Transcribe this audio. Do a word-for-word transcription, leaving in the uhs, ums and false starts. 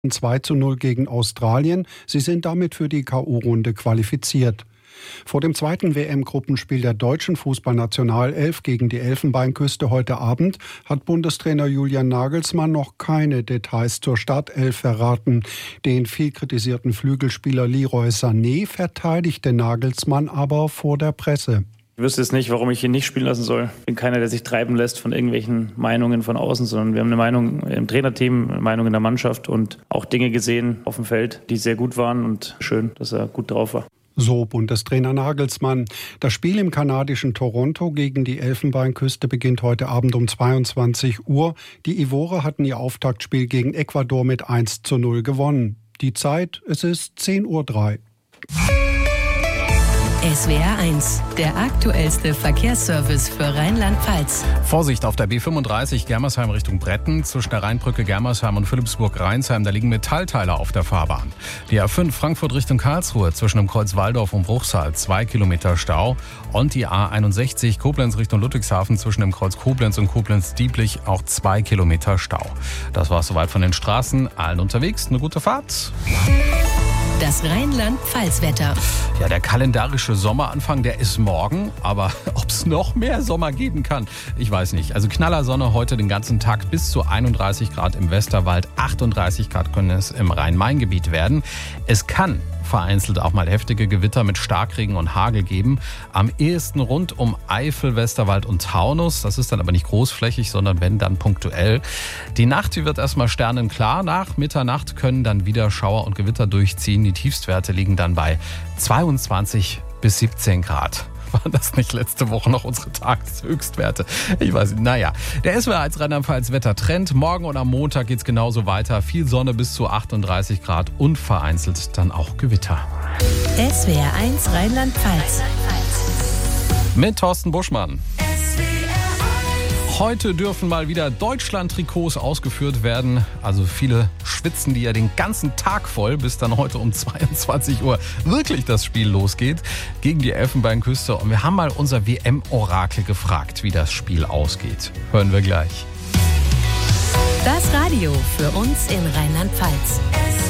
zwei zu null gegen Australien. Sie sind damit für die K O-Runde qualifiziert. Vor dem zweiten W M-Gruppenspiel der deutschen Fußballnationalelf gegen die Elfenbeinküste heute Abend hat Bundestrainer Julian Nagelsmann noch keine Details zur Startelf verraten. Den viel kritisierten Flügelspieler Leroy Sané verteidigte Nagelsmann aber vor der Presse. Ich wüsste jetzt nicht, warum ich ihn nicht spielen lassen soll. Ich bin keiner, der sich treiben lässt von irgendwelchen Meinungen von außen, sondern wir haben eine Meinung im Trainerteam, eine Meinung in der Mannschaft und auch Dinge gesehen auf dem Feld, die sehr gut waren und schön, dass er gut drauf war. So Bundestrainer Nagelsmann. Das Spiel im kanadischen Toronto gegen die Elfenbeinküste beginnt heute Abend um zweiundzwanzig Uhr. Die Ivore hatten ihr Auftaktspiel gegen Ecuador mit eins zu null gewonnen. Die Zeit, es ist zehn Uhr drei. S W R eins, der aktuellste Verkehrsservice für Rheinland-Pfalz. Vorsicht auf der B fünfunddreißig Germersheim Richtung Bretten. Zwischen der Rheinbrücke Germersheim und Philippsburg-Rheinsheim, da liegen Metallteile auf der Fahrbahn. Die A fünf Frankfurt Richtung Karlsruhe zwischen dem Kreuz Walldorf und Bruchsal, zwei Kilometer Stau. Und die A einundsechzig Koblenz Richtung Ludwigshafen zwischen dem Kreuz Koblenz und Koblenz-Dieblich, auch zwei Kilometer Stau. Das war's soweit von den Straßen. Allen unterwegs eine gute Fahrt. Das Rheinland-Pfalz-Wetter. Ja, der kalendarische Sommeranfang, der ist morgen. Aber ob es noch mehr Sommer geben kann, ich weiß nicht. Also Knallersonne heute den ganzen Tag bis zu einunddreißig Grad im Westerwald. achtunddreißig Grad können es im Rhein-Main-Gebiet werden. Es kann vereinzelt auch mal heftige Gewitter mit Starkregen und Hagel geben. Am ehesten rund um Eifel, Westerwald und Taunus. Das ist dann aber nicht großflächig, sondern wenn, dann punktuell. Die Nacht, die wird erstmal sternenklar. Nach Mitternacht können dann wieder Schauer und Gewitter durchziehen. Die Tiefstwerte liegen dann bei zweiundzwanzig bis siebzehn Grad. Waren das nicht letzte Woche noch unsere Tageshöchstwerte? Ich weiß nicht. Naja, der S W R eins Rheinland-Pfalz Wettertrend. Morgen und am Montag geht's genauso weiter. Viel Sonne bis zu achtunddreißig Grad und vereinzelt dann auch Gewitter. S W R eins Rheinland-Pfalz. Mit Thorsten Buschmann. Heute dürfen mal wieder Deutschland-Trikots ausgeführt werden. Also viele schwitzen die ja den ganzen Tag voll, bis dann heute um zweiundzwanzig Uhr wirklich das Spiel losgeht gegen die Elfenbeinküste. Und wir haben mal unser W M-Orakel gefragt, wie das Spiel ausgeht. Hören wir gleich. Das Radio für uns in Rheinland-Pfalz.